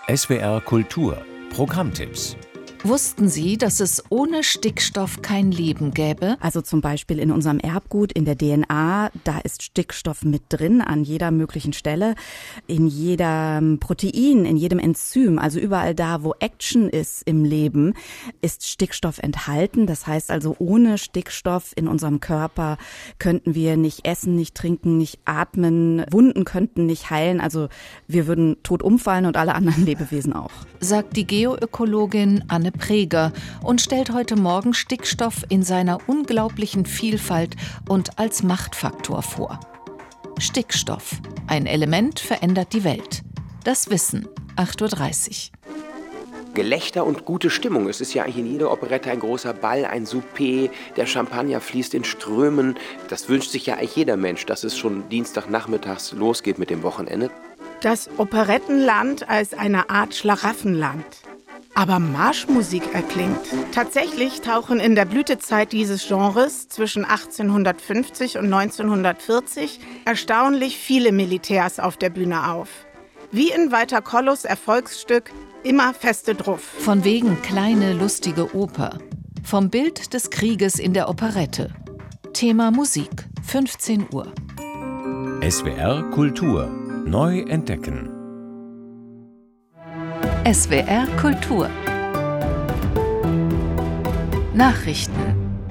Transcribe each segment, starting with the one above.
SWR Kultur Programmtipps. Wussten Sie, dass es ohne Stickstoff kein Leben gäbe? Also zum Beispiel in unserem Erbgut, in der DNA, da ist Stickstoff mit drin an jeder möglichen Stelle. In jedem Protein, in jedem Enzym, also überall da, wo Action ist im Leben, ist Stickstoff enthalten. Das heißt also, ohne Stickstoff in unserem Körper könnten wir nicht essen, nicht trinken, nicht atmen. Wunden könnten nicht heilen. Also wir würden tot umfallen und alle anderen Lebewesen auch. Sagt die Geoökologin Anne Preger und stellt heute Morgen Stickstoff in seiner unglaublichen Vielfalt und als Machtfaktor vor. Stickstoff, ein Element verändert die Welt. Das Wissen, 8.30 Uhr. Gelächter und gute Stimmung. Es ist ja eigentlich in jeder Operette ein großer Ball, ein Souper, der Champagner fließt in Strömen. Das wünscht sich ja eigentlich jeder Mensch, dass es schon Dienstagnachmittags losgeht mit dem Wochenende. Das Operettenland als eine Art Schlaraffenland. Aber Marschmusik erklingt. Tatsächlich tauchen in der Blütezeit dieses Genres zwischen 1850 und 1940 erstaunlich viele Militärs auf der Bühne auf. Wie in Walter Kollos Erfolgsstück Immer feste Druff. Von wegen kleine, lustige Oper. Vom Bild des Krieges in der Operette. Thema Musik, 15 Uhr. SWR Kultur neu entdecken. SWR Kultur. Nachrichten.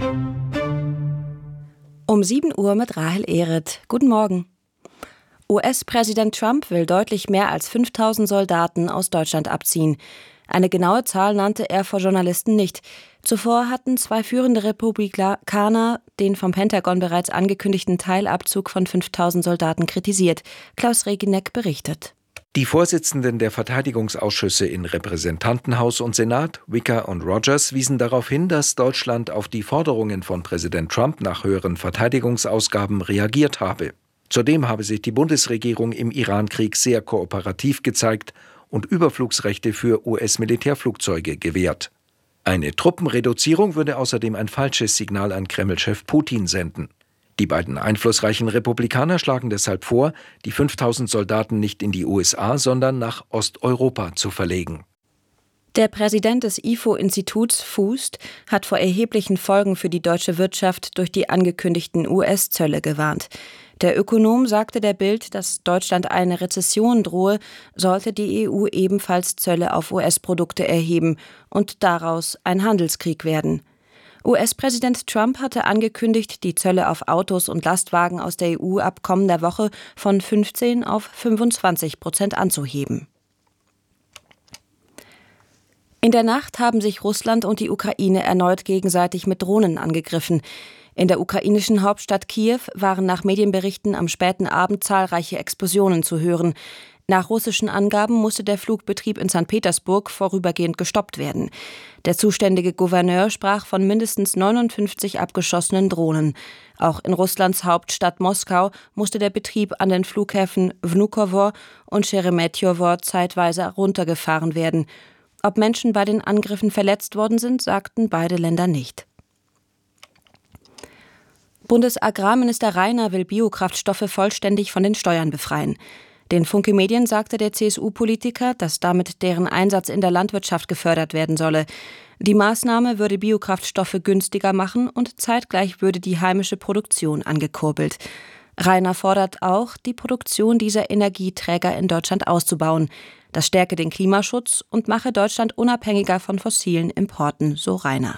Um 7 Uhr mit Rahel Ehret. Guten Morgen. US-Präsident Trump will deutlich mehr als 5.000 Soldaten aus Deutschland abziehen. Eine genaue Zahl nannte er vor Journalisten nicht. Zuvor hatten 2 führende Republikaner den vom Pentagon bereits angekündigten Teilabzug von 5.000 Soldaten kritisiert. Klaus Regeneck berichtet. Die Vorsitzenden der Verteidigungsausschüsse in Repräsentantenhaus und Senat, Wicker und Rogers, wiesen darauf hin, dass Deutschland auf die Forderungen von Präsident Trump nach höheren Verteidigungsausgaben reagiert habe. Zudem habe sich die Bundesregierung im Irankrieg sehr kooperativ gezeigt und Überflugsrechte für US-Militärflugzeuge gewährt. Eine Truppenreduzierung würde außerdem ein falsches Signal an Kreml-Chef Putin senden. Die beiden einflussreichen Republikaner schlagen deshalb vor, die 5.000 Soldaten nicht in die USA, sondern nach Osteuropa zu verlegen. Der Präsident des IFO-Instituts fußt, hat vor erheblichen Folgen für die deutsche Wirtschaft durch die angekündigten US-Zölle gewarnt. Der Ökonom sagte der Bild, dass Deutschland eine Rezession drohe, sollte die EU ebenfalls Zölle auf US-Produkte erheben und daraus ein Handelskrieg werden. US-Präsident Trump hatte angekündigt, die Zölle auf Autos und Lastwagen aus der EU ab kommender Woche von 15% auf 25% anzuheben. In der Nacht haben sich Russland und die Ukraine erneut gegenseitig mit Drohnen angegriffen. In der ukrainischen Hauptstadt Kiew waren nach Medienberichten am späten Abend zahlreiche Explosionen zu hören. Nach russischen Angaben musste der Flugbetrieb in St. Petersburg vorübergehend gestoppt werden. Der zuständige Gouverneur sprach von mindestens 59 abgeschossenen Drohnen. Auch in Russlands Hauptstadt Moskau musste der Betrieb an den Flughäfen Vnukovo und Scheremetjewo zeitweise runtergefahren werden. Ob Menschen bei den Angriffen verletzt worden sind, sagten beide Länder nicht. Bundesagrarminister Reiner will Biokraftstoffe vollständig von den Steuern befreien. Den Funke Medien sagte der CSU-Politiker, dass damit deren Einsatz in der Landwirtschaft gefördert werden solle. Die Maßnahme würde Biokraftstoffe günstiger machen und zeitgleich würde die heimische Produktion angekurbelt. Reiner fordert auch, die Produktion dieser Energieträger in Deutschland auszubauen. Das stärke den Klimaschutz und mache Deutschland unabhängiger von fossilen Importen, so Reiner.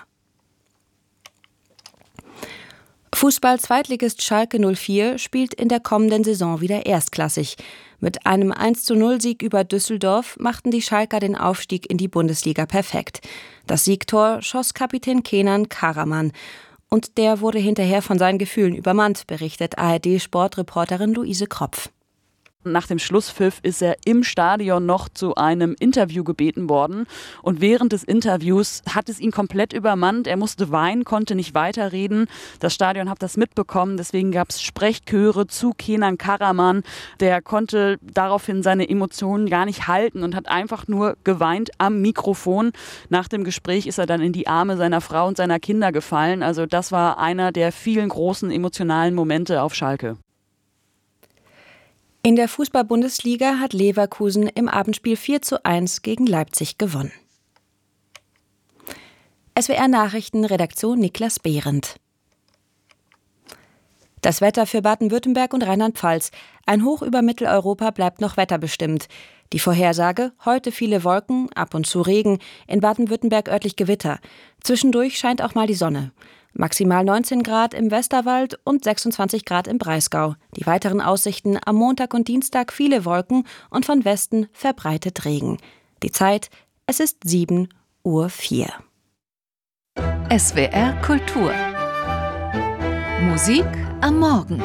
Fußball-Zweitligist Schalke 04 spielt in der kommenden Saison wieder erstklassig. Mit einem 1:0-Sieg über Düsseldorf machten die Schalker den Aufstieg in die Bundesliga perfekt. Das Siegtor schoss Kapitän Kenan Karaman. Und der wurde hinterher von seinen Gefühlen übermannt, berichtet ARD-Sportreporterin Luise Kropf. Nach dem Schlusspfiff ist er im Stadion noch zu einem Interview gebeten worden. Und während des Interviews hat es ihn komplett übermannt. Er musste weinen, konnte nicht weiterreden. Das Stadion hat das mitbekommen. Deswegen gab es Sprechchöre zu Kenan Karaman. Der konnte daraufhin seine Emotionen gar nicht halten und hat einfach nur geweint am Mikrofon. Nach dem Gespräch ist er dann in die Arme seiner Frau und seiner Kinder gefallen. Also das war einer der vielen großen emotionalen Momente auf Schalke. In der Fußball-Bundesliga hat Leverkusen im Abendspiel 4:1 gegen Leipzig gewonnen. SWR-Nachrichten, Redaktion Niklas Behrendt. Das Wetter für Baden-Württemberg und Rheinland-Pfalz. Ein Hoch über Mitteleuropa bleibt noch wetterbestimmt. Die Vorhersage: heute viele Wolken, ab und zu Regen, in Baden-Württemberg örtlich Gewitter. Zwischendurch scheint auch mal die Sonne. Maximal 19 Grad im Westerwald und 26 Grad im Breisgau. Die weiteren Aussichten: am Montag und Dienstag viele Wolken und von Westen verbreitet Regen. Die Zeit: es ist 7:04 Uhr. SWR Kultur. Musik am Morgen.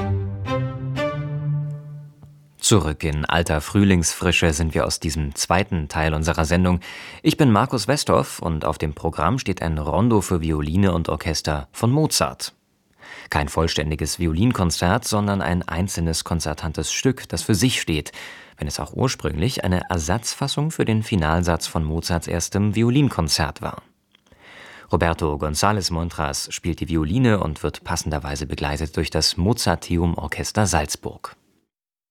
Zurück in alter Frühlingsfrische sind wir aus diesem zweiten Teil unserer Sendung. Ich bin Markus Westhoff und auf dem Programm steht ein Rondo für Violine und Orchester von Mozart. Kein vollständiges Violinkonzert, sondern ein einzelnes konzertantes Stück, das für sich steht, wenn es auch ursprünglich eine Ersatzfassung für den Finalsatz von Mozarts erstem Violinkonzert war. Roberto González Montras spielt die Violine und wird passenderweise begleitet durch das Mozarteum Orchester Salzburg.